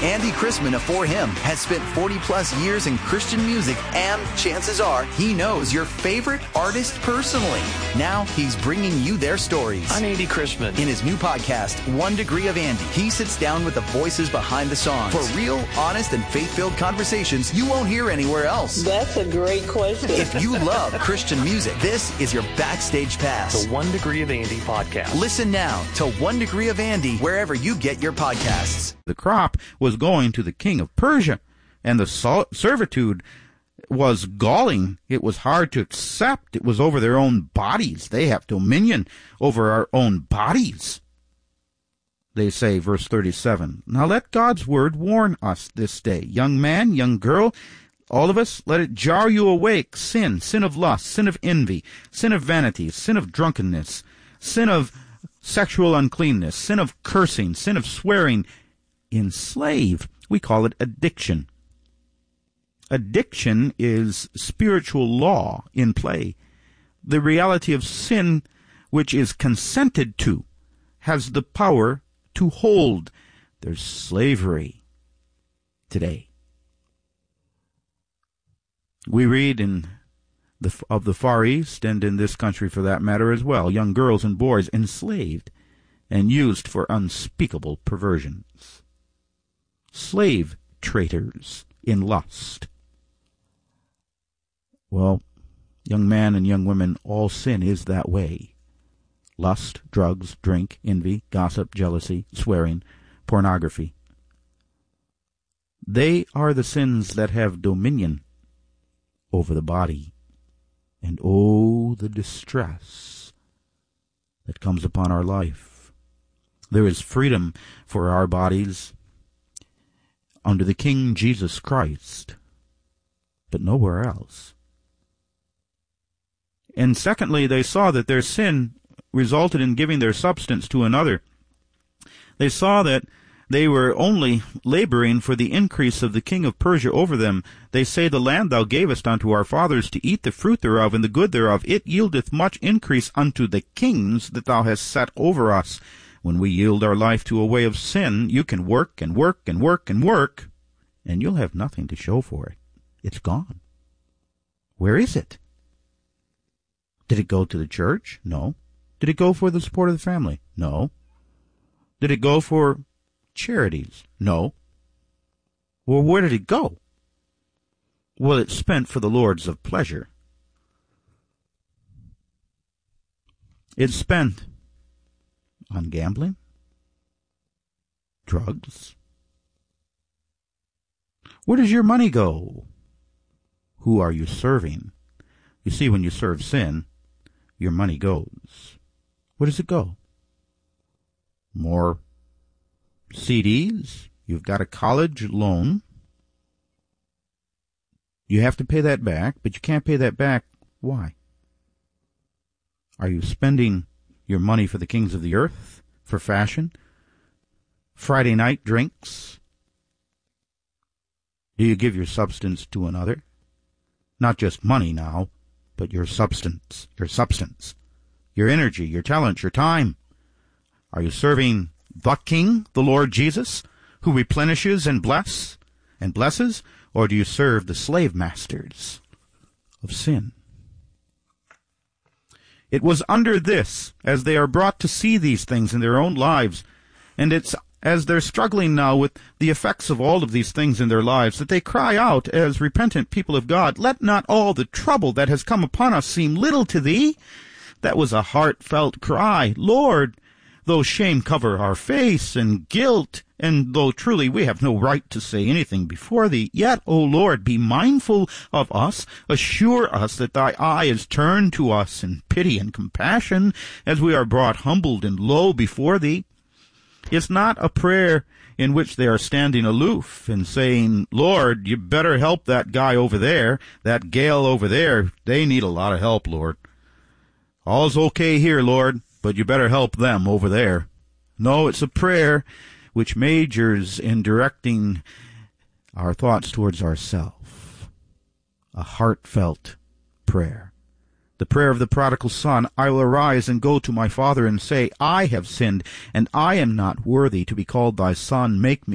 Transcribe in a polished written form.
Andy Chrisman of For Him has spent 40-plus years in Christian music, and chances are he knows your favorite artist personally. Now he's bringing you their stories. I'm Andy Chrisman. In his new podcast, 1 Degree of Andy, he sits down with the voices behind the songs for real, honest, and faith-filled conversations you won't hear anywhere else. That's a great question. If you love Christian music, this is your backstage pass. The 1 Degree of Andy podcast. Listen now to 1 Degree of Andy wherever you get your podcasts. The crop was going to the king of Persia, and the servitude was galling. It was hard to accept. It was over their own bodies. They have dominion over our own bodies. They say, verse 37, now let God's word warn us this day. Young man, young girl, all of us, let it jar you awake. Sin, sin of lust, sin of envy, sin of vanity, sin of drunkenness, sin of sexual uncleanness, sin of cursing, sin of swearing. Enslave. We call it addiction. Addiction is spiritual law in play. The reality of sin, which is consented to, has the power to hold. There's slavery today. We read of the Far East, and in this country for that matter as well, young girls and boys enslaved and used for unspeakable perversions. Slave traders in lust. Well, young man and young women, all sin is that way. Lust, drugs, drink, envy, gossip, jealousy, swearing, pornography. They are the sins that have dominion over the body. And oh, the distress that comes upon our life. There is freedom for our bodies under the King Jesus Christ, but nowhere else. And secondly, they saw that their sin resulted in giving their substance to another. They saw that they were only laboring for the increase of the king of Persia over them. They say, the land thou gavest unto our fathers to eat the fruit thereof and the good thereof, it yieldeth much increase unto the kings that thou hast set over us. When we yield our life to a way of sin, you can work and work and work and work, and you'll have nothing to show for it. It's gone. Where is it? Did it go to the church? No. Did it go for the support of the family? No. Did it go for charities? No. Well, where did it go? Well, it's spent for the lords of pleasure. It's spent on gambling, drugs. Where does your money go? Who are you serving? You see, when you serve sin, your money goes. Where does it go? More CDs. You've got a college loan. You have to pay that back, but you can't pay that back. Why? Are you spending your money for the kings of the earth, for fashion, Friday night drinks? Do you give your substance to another? Not just money now, but your substance, your energy, your talent, your time. Are you serving the King, the Lord Jesus, who replenishes and blesses, or do you serve the slave masters of sin? It was under this, as they are brought to see these things in their own lives, and it's as they're struggling now with the effects of all of these things in their lives, that they cry out as repentant people of God, let not all the trouble that has come upon us seem little to thee. That was a heartfelt cry. Lord, though shame cover our face and guilt, and though truly we have no right to say anything before thee, yet, O Lord, be mindful of us, assure us that thy eye is turned to us in pity and compassion, as we are brought humbled and low before thee. It's not a prayer in which they are standing aloof and saying, Lord, you better help that guy over there, that gal over there. They need a lot of help, Lord. All's okay here, Lord, but you better help them over there. No, it's a prayer which majors in directing our thoughts towards ourselves. A heartfelt prayer. The prayer of the prodigal son, I will arise and go to my father and say, I have sinned, and I am not worthy to be called thy son. Make me